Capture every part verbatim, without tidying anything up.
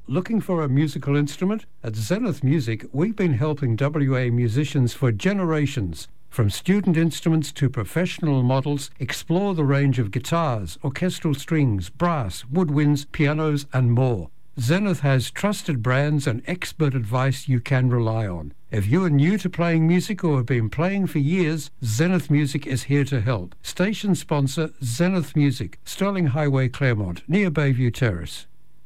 Looking for a musical instrument? At Zenith Music, we've been helping W A musicians for generations. From student instruments to professional models, explore the range of guitars, orchestral strings, brass, woodwinds, pianos and more. Zenith has trusted brands and expert advice you can rely on. If you are new to playing music or have been playing for years, Zenith Music is here to help. Station sponsor Zenith Music, Sterling Highway, Claremont, near Bayview Terrace.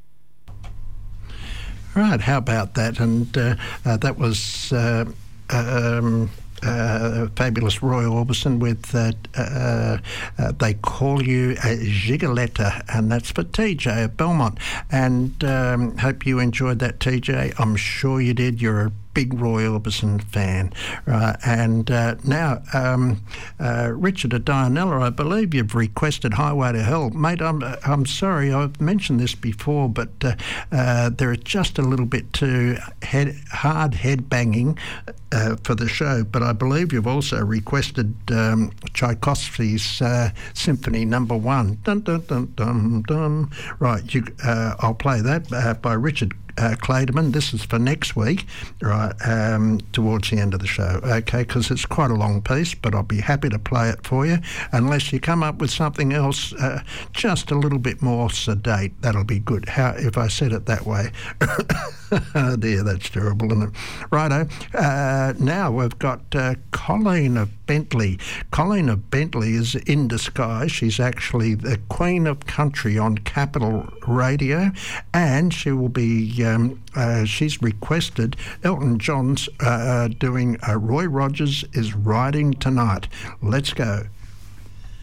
Right, how about that? And uh, uh, that was uh, um, uh, fabulous Roy Orbison with uh, uh, uh, They Call You a Gigoletta, and that's for T J at Belmont. And um, hope you enjoyed that, T J. I'm sure you did. You're a big Roy Orbison fan, right? And uh, now, um, uh, Richard at Dianella, I believe you've requested Highway to Hell. Mate, I'm I'm sorry, I've mentioned this before, but uh, uh, they're just a little bit too head, hard head banging uh, for the show, but I believe you've also requested um, Tchaikovsky's uh, Symphony Number One. Dun, dun, dun, dun, dun. Right, you, uh, I'll play that uh, by Richard Uh, Clayderman. This is for next week, right, um, towards the end of the show, okay, because it's quite a long piece, but I'll be happy to play it for you, unless you come up with something else uh, just a little bit more sedate. That'll be good. How if I said it that way? Oh dear, that's terrible, isn't it? Righto, uh, now we've got uh, Colleen of Bentley. Colleen of Bentley is in disguise. She's actually the Queen of Country on Capital Radio, and she will be Um, uh, she's requested Elton John's uh, doing uh, Roy Rogers is Riding Tonight. Let's go.